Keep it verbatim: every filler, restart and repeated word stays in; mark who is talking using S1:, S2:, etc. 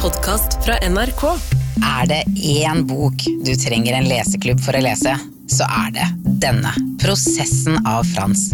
S1: podcast fra N R K.
S2: Er det en bok du trenger en leseklubb for å lese, så er det denne. Prosessen av Frans.